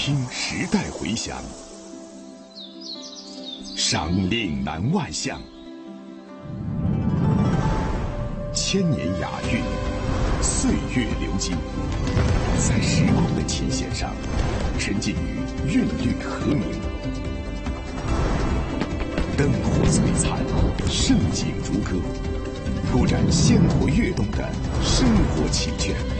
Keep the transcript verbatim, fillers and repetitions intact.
听时代回响，赏岭南外向，千年雅韵，岁月流金，在时光的琴弦上，沉浸于韵律和鸣。灯火璀璨，盛景如歌，铺展鲜活跃动的生活奇卷。